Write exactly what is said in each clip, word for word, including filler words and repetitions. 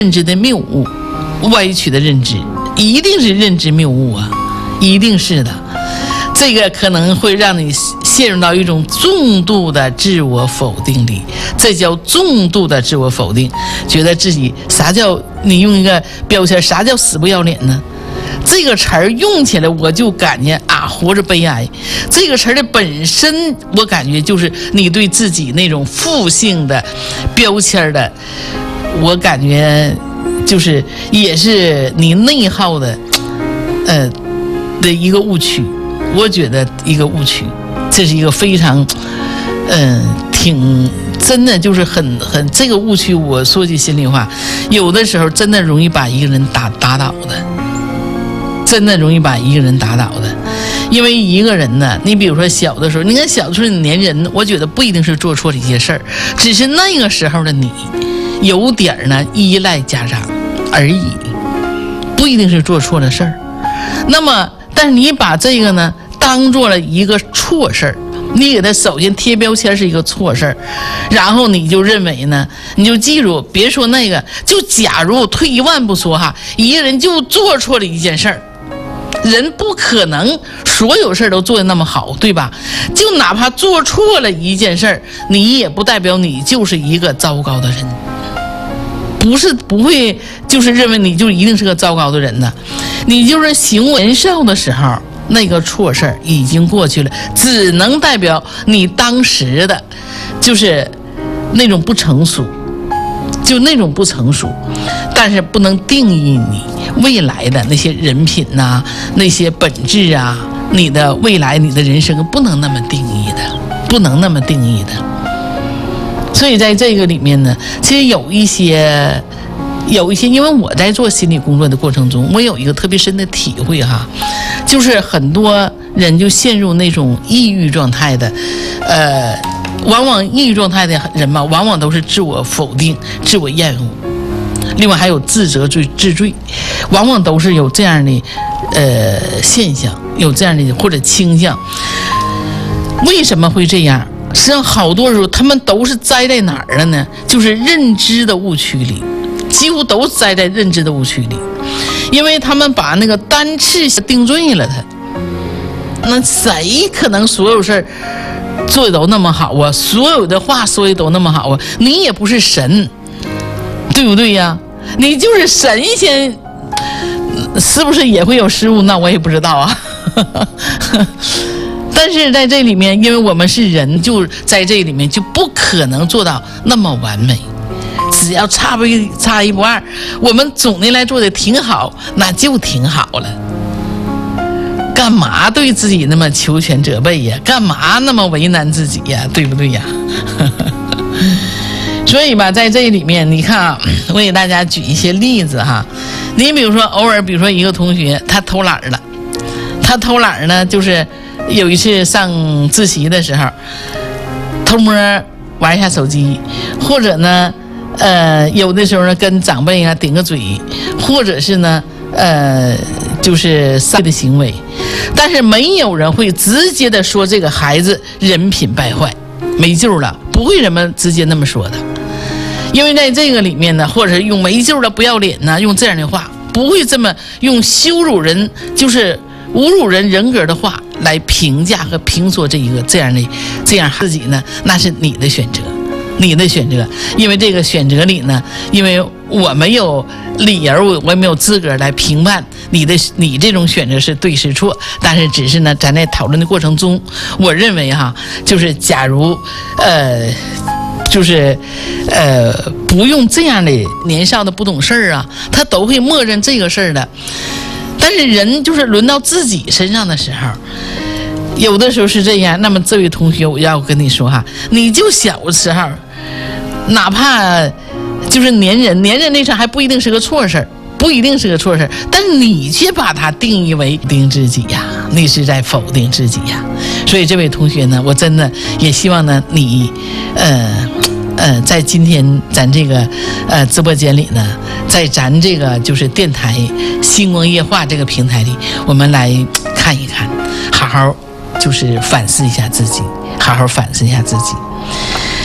认知的谬误，歪曲的认知，一定是认知谬误啊，一定是的。这个可能会让你陷入到一种重度的自我否定里，这叫重度的自我否定，觉得自己啥叫你用一个标签，啥叫死不要脸呢？这个词儿用起来我就感觉啊，活着悲哀。这个词儿的本身我感觉就是你对自己那种负性的标签的，我感觉就是也是你内耗的呃的一个误区。我觉得一个误区，这是一个非常嗯、呃、挺真的就是很很这个误区，我说句心里话，有的时候真的容易把一个人打打倒的，真的容易把一个人打倒的。因为一个人呢，你比如说小的时候，你看小的时候你粘人，我觉得不一定是做错了一些事儿，只是那个时候的你有点呢依赖家长而已，不一定是做错了事儿。那么但是你把这个呢当做了一个错事儿，你给他首先贴标签是一个错事儿，然后你就认为呢，你就记住，别说那个，就假如退一万步说哈，一个人就做错了一件事儿，人不可能所有事儿都做得那么好，对吧？就哪怕做错了一件事儿，你也不代表你就是一个糟糕的人，不是不会就是认为你就一定是个糟糕的人呢。你就是行为年少的时候那个错事儿已经过去了，只能代表你当时的就是那种不成熟，就那种不成熟，但是不能定义你未来的那些人品呐、啊、那些本质啊，你的未来你的人生不能那么定义的，不能那么定义的。所以在这个里面呢，其实有一些有一些，因为我在做心理工作的过程中，我有一个特别深的体会哈，就是很多人就陷入那种抑郁状态的，呃，往往抑郁状态的人嘛，往往都是自我否定、自我厌恶，另外还有自责罪、自罪，往往都是有这样的呃现象，有这样的或者倾向。为什么会这样？实际上，好多时候他们都是栽在哪儿了呢？就是认知的误区里。几乎都栽在认知的误区里，因为他们把那个单次定罪了他。那谁可能所有事儿做的都那么好啊？所有的话说的都那么好啊？你也不是神，对不对呀？你就是神仙，是不是也会有失误？那我也不知道啊。但是在这里面，因为我们是人，就在这里面就不可能做到那么完美。只要差不一差一不二，我们总的来做的挺好，那就挺好了。干嘛对自己那么求全责备呀？干嘛那么为难自己呀？对不对呀？所以吧，在这里面，你看啊，我给大家举一些例子哈。你比如说，偶尔，比如说一个同学他偷懒了，他偷懒呢，就是有一次上自习的时候，偷摸玩一下手机，或者呢。呃，有的时候呢，跟长辈啊顶个嘴，或者是呢，呃，就是丧的行为，但是没有人会直接的说这个孩子人品败坏，没救了，不会人们直接那么说的，因为在这个里面呢，或者是用没救了、不要脸呢，用这样的话，不会这么用羞辱人，就是侮辱人人格的话来评价和评说这一个这样的这样自己呢，那是你的选择。你的选择，因为这个选择里呢，因为我没有理由，我也没有资格来评判你的你这种选择是对是错，但是只是呢，咱在讨论的过程中，我认为哈，就是假如呃，就是呃，不用这样的年少的不懂事儿啊，他都会默认这个事儿的。但是人就是轮到自己身上的时候。有的时候是这样，那么这位同学，我要跟你说哈，你就小时候，哪怕就是粘人，粘人那事还不一定是个错事儿，不一定是个错事儿，但你却把它定义为否定自己呀，你是在否定自己呀。所以这位同学呢，我真的也希望呢，你，呃。呃，在今天咱这个呃直播间里呢，在咱这个就是电台星光夜话这个平台里，我们来看一看，好好就是反思一下自己，好好反思一下自己。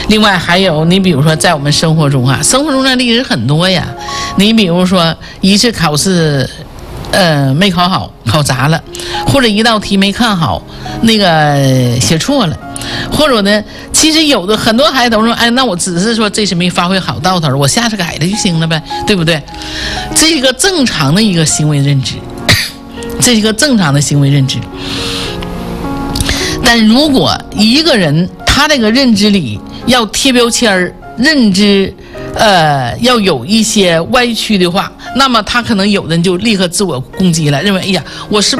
另外还有，你比如说在我们生活中啊，生活中的例子很多呀。你比如说一次考试，呃，没考好，考砸了，或者一道题没看好，那个写错了，或者呢，其实有的很多孩子都说，哎，那我只是说这次没发挥好到头，我下次改了就行了呗，对不对？这是一个正常的一个行为认知，这是一个正常的行为认知。但如果一个人他这个认知里要贴标签儿，认知呃要有一些歪曲的话，那么他可能有人就立刻自我攻击了，认为哎呀，我是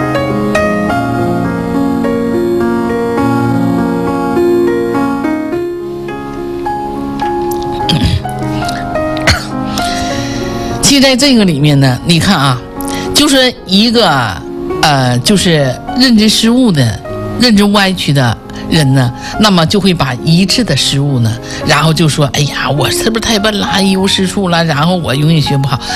其实在这个里面呢，你看啊，就是一个呃就是认知失误的认知歪曲的人呢，那么就会把一致的失误呢，然后就说，哎呀，我是不是太笨了，一无是处了，然后我永远学不好。